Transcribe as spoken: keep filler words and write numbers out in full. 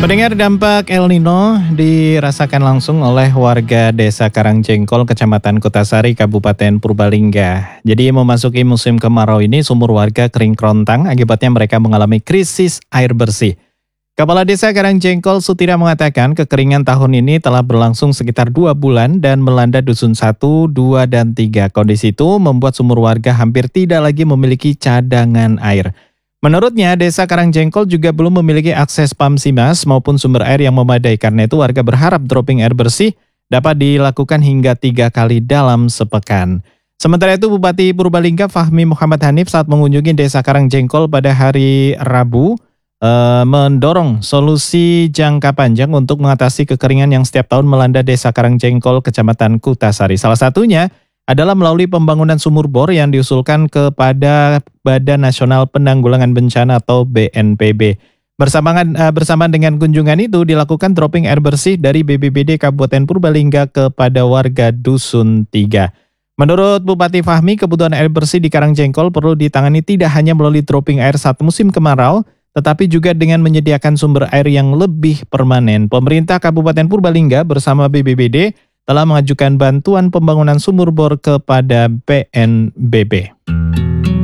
Pendengar, dampak El Nino dirasakan langsung oleh warga Desa Karangjengkol, Kecamatan Kutasari, Kabupaten Purbalingga. Jadi memasuki musim kemarau ini sumur warga kering kerontang, akibatnya mereka mengalami krisis air bersih. Kepala Desa Karangjengkol Sutira mengatakan kekeringan tahun ini telah berlangsung sekitar dua bulan dan melanda dusun satu, dua, dan tiga. Kondisi itu membuat sumur warga hampir tidak lagi memiliki cadangan air. Menurutnya, Desa Karangjengkol juga belum memiliki akses pam simas maupun sumber air yang memadai. Karena itu warga berharap dropping air bersih dapat dilakukan hingga tiga kali dalam sepekan. Sementara itu, Bupati Purbalingga Fahmi Muhammad Hanif saat mengunjungi Desa Karangjengkol pada hari Rabu eh, mendorong solusi jangka panjang untuk mengatasi kekeringan yang setiap tahun melanda Desa Karangjengkol, Kecamatan Kutasari. Salah satunya adalah melalui pembangunan sumur bor yang diusulkan kepada Badan Nasional Penanggulangan Bencana atau B N P B. Bersamaan, uh, bersamaan dengan kunjungan itu dilakukan dropping air bersih dari B B B D Kabupaten Purbalingga kepada warga Dusun tiga. Menurut Bupati Fahmi, kebutuhan air bersih di Karangjengkol perlu ditangani tidak hanya melalui dropping air saat musim kemarau, tetapi juga dengan menyediakan sumber air yang lebih permanen. Pemerintah Kabupaten Purbalingga bersama B B B D telah mengajukan bantuan pembangunan sumur bor kepada B N P B.